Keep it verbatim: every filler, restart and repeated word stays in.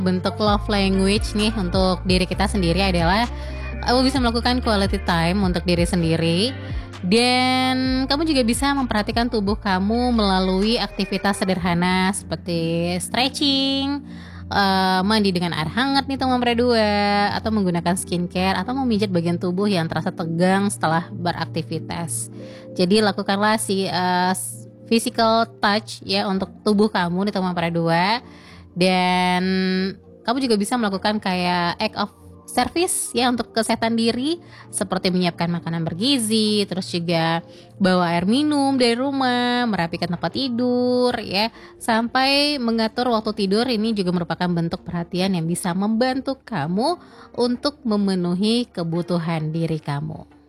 Bentuk love language nih untuk diri kita sendiri adalah kamu bisa melakukan quality time untuk diri sendiri, dan kamu juga bisa memperhatikan tubuh kamu melalui aktivitas sederhana seperti stretching, eee, mandi dengan air hangat nih untuk nomor dua, atau menggunakan skincare, atau memijat bagian tubuh yang terasa tegang setelah beraktivitas. Jadi lakukanlah si, eee, s physical touch ya untuk tubuh kamu di nomor dua, dan kamu juga bisa melakukan kayak act of service ya untuk kesehatan diri, seperti menyiapkan makanan bergizi, terus juga bawa air minum dari rumah, merapikan tempat tidur ya, sampai mengatur waktu tidur. Ini juga merupakan bentuk perhatian yang bisa membantu kamu untuk memenuhi kebutuhan diri kamu.